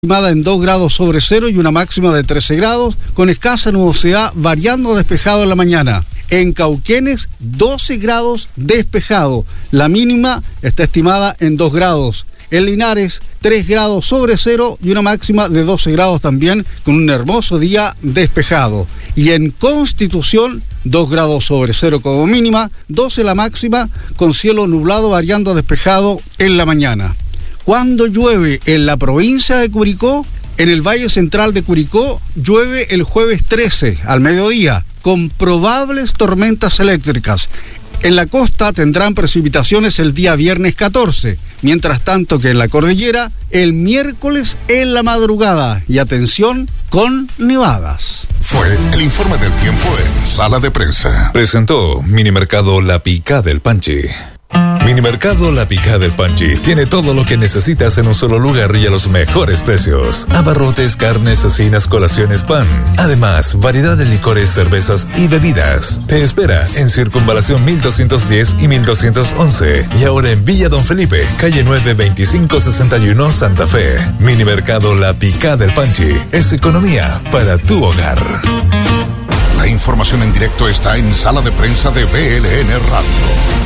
estimada en 2 grados sobre cero y una máxima de 13 grados, con escasa nubosidad variando despejado en la mañana. En Cauquenes, 12 grados despejado. La mínima está estimada en 2 grados. En Linares, 3 grados sobre cero y una máxima de 12 grados también, con un hermoso día despejado. Y en Constitución, 2 grados sobre cero como mínima, 12 la máxima, con cielo nublado variando despejado en la mañana. Cuando llueve en la provincia de Curicó, en el Valle Central de Curicó, llueve el jueves 13 al mediodía, con probables tormentas eléctricas. En la costa tendrán precipitaciones el día viernes 14, mientras tanto que en la cordillera, el miércoles en la madrugada. Y atención, con nevadas. Fue el informe del tiempo en Sala de Prensa. Presentó Minimercado La Picá del Panchi. Minimercado La Picá del Panchi tiene todo lo que necesitas en un solo lugar y a los mejores precios. Abarrotes, carnes, cecinas, colaciones, pan. Además, variedad de licores, cervezas y bebidas. Te espera en Circunvalación 1210 y 1211. Y ahora en Villa Don Felipe, calle 9, 2561, Santa Fe. Minimercado La Picá del Panchi es economía para tu hogar. La información en directo está en Sala de Prensa de VLN Radio.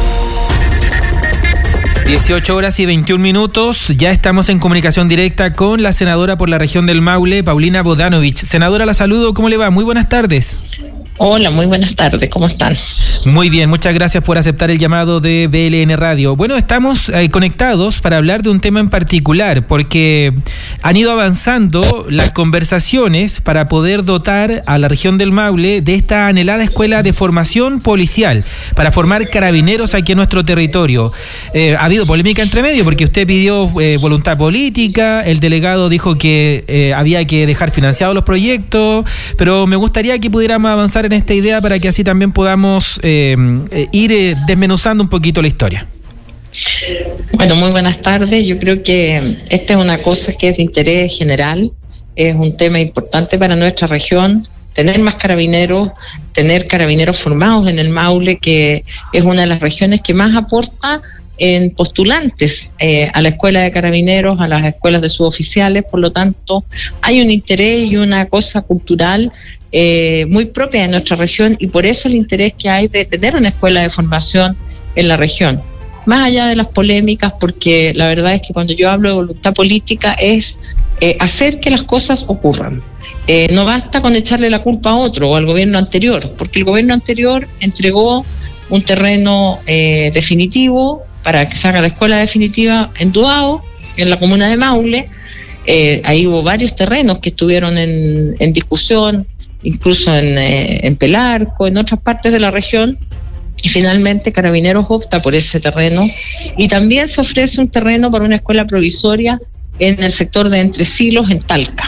18 horas y 21 minutos, ya estamos en comunicación directa con la senadora por la región del Maule, Paulina Bodanovich. Senadora, la saludo, ¿cómo le va? Muy buenas tardes. Hola, muy buenas tardes, ¿cómo están? Muy bien, muchas gracias por aceptar el llamado de VLN Radio. Bueno, estamos conectados para hablar de un tema en particular, porque han ido avanzando las conversaciones para poder dotar a la región del Maule de esta anhelada escuela de formación policial, para formar carabineros aquí en nuestro territorio. Ha habido polémica entre medio, porque usted pidió voluntad política, el delegado dijo que había que dejar financiados los proyectos, pero me gustaría que pudiéramos avanzar en esta idea para que así también podamos ir desmenuzando un poquito la historia. Bueno, muy buenas tardes. Yo creo que esta es una cosa que es de interés general, es un tema importante para nuestra región, tener más carabineros, tener carabineros formados en el Maule, que es una de las regiones que más aporta en postulantes a la escuela de carabineros, a las escuelas de suboficiales. Por lo tanto, hay un interés y una cosa cultural muy propia de nuestra región, y por eso el interés que hay de tener una escuela de formación en la región. Más allá de las polémicas, porque la verdad es que cuando yo hablo de voluntad política es hacer que las cosas ocurran. No basta con echarle la culpa a otro o al gobierno anterior, porque el gobierno anterior entregó un terreno definitivo para que se haga la escuela definitiva en Duao, en la comuna de Maule. Ahí hubo varios terrenos que estuvieron en discusión, incluso en Pelarco, en otras partes de la región, y finalmente Carabineros opta por ese terreno, y también se ofrece un terreno para una escuela provisoria en el sector de Entre Silos, en Talca.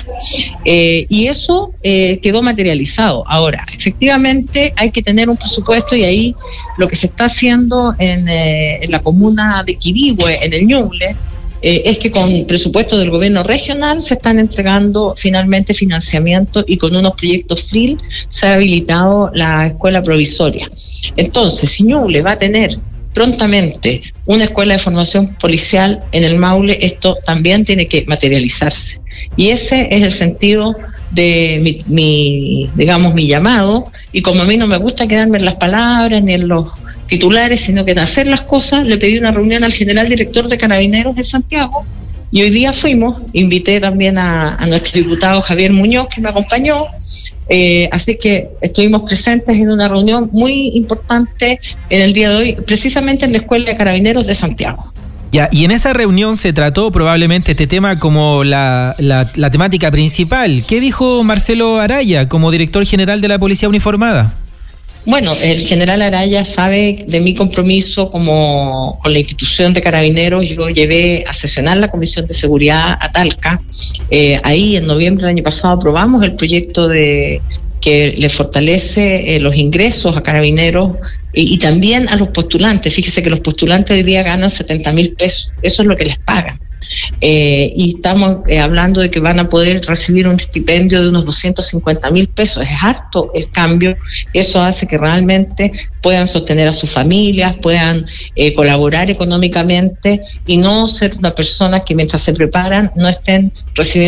Y eso quedó materializado. Ahora, efectivamente hay que tener un presupuesto, y ahí lo que se está haciendo en la comuna de Quirihue, en el Ñuble, es que con presupuesto del gobierno regional se están entregando finalmente financiamiento, y con unos proyectos FRIL se ha habilitado la escuela provisoria. Entonces, si Ñuble va a tener prontamente una escuela de formación policial en el Maule, esto también tiene que materializarse. Y ese es el sentido de mi llamado, y como a mí no me gusta quedarme en las palabras ni en los titulares, sino que de hacer las cosas, le pedí una reunión al general director de Carabineros de Santiago, y hoy día fuimos, invité también a nuestro diputado Javier Muñoz, que me acompañó, así que estuvimos presentes en una reunión muy importante en el día de hoy, precisamente en la Escuela de Carabineros de Santiago. Ya, y en esa reunión se trató probablemente este tema como la temática principal. ¿Qué dijo Marcelo Araya como director general de la Policía Uniformada? Bueno, el general Araya sabe de mi compromiso con la institución de Carabineros. Yo llevé a sesionar la Comisión de Seguridad a Talca. Ahí en noviembre del año pasado aprobamos el proyecto que que le fortalece los ingresos a Carabineros y también a los postulantes. Fíjese que los postulantes hoy día ganan 70.000 pesos, eso es lo que les pagan. Y estamos hablando de que van a poder recibir un estipendio de unos 250.000 pesos. Es harto el cambio. Eso hace que realmente puedan sostener a sus familias, puedan colaborar económicamente y no ser una persona que mientras se preparan no estén recibiendo